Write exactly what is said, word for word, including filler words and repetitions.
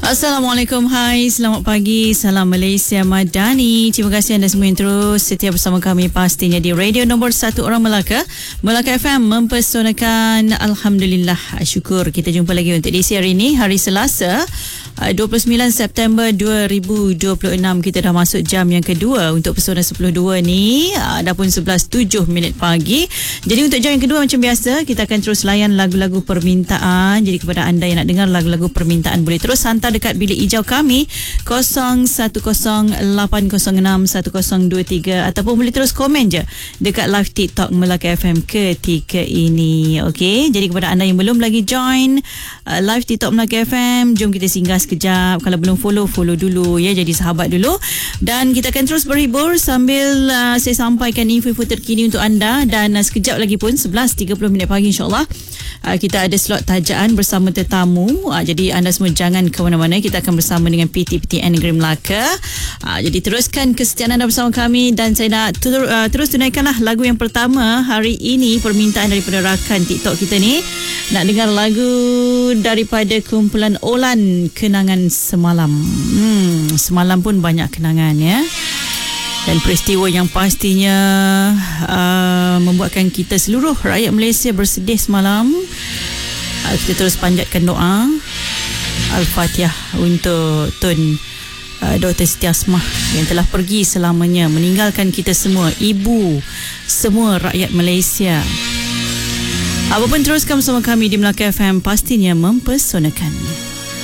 Assalamualaikum, hai, selamat pagi, salam Malaysia Madani. Terima kasih anda semua yang terus setia bersama kami pastinya di radio nombor satu orang Melaka, Melaka F M, mempersonakan. Alhamdulillah, syukur kita jumpa lagi untuk edisi hari ini, hari Selasa, dua puluh sembilan September dua ribu dua puluh enam. Kita dah masuk jam yang kedua untuk Pesona sepuluh dua ni. Dah pun sebelas tujuh minit pagi. Jadi untuk jam yang kedua macam biasa, kita akan terus layan lagu-lagu permintaan. Jadi kepada anda yang nak dengar lagu-lagu permintaan, boleh terus hantar dekat bilik hijau kami kosong satu kosong lapan kosong enam satu kosong dua tiga, ataupun boleh terus komen je dekat live TikTok Melaka F M ketika ini. Okey, jadi kepada anda yang belum lagi join uh, live TikTok Melaka F M, jom kita singgah sekejap. Kalau belum follow, follow dulu ya, jadi sahabat dulu. Dan kita akan terus berhibur sambil uh, saya sampaikan info-info terkini untuk anda. Dan uh, sekejap lagi pun sebelas tiga puluh minit pagi insyaAllah uh, kita ada slot tajaan bersama tetamu. uh, Jadi anda semua jangan ke mana-mana. Kita akan bersama dengan P T P T N Negeri Melaka. uh, Jadi teruskan kesetiaan anda bersama kami. Dan saya nak tur, uh, terus tunaikanlah lagu yang pertama hari ini, permintaan daripada rakan TikTok kita ni. Nak dengar lagu daripada kumpulan Olan, Kenangan Semalam. hmm, Semalam pun banyak kenangan ya, dan peristiwa yang pastinya uh, membuatkan kita seluruh rakyat Malaysia bersedih semalam. uh, Kita terus panjatkan doa Al-Fatihah untuk Tun uh, Doktor Siti Asmah yang telah pergi selamanya, meninggalkan kita semua, ibu semua rakyat Malaysia. Apapun teruskan bersama kami di Melaka F M, pastinya mempersonakan.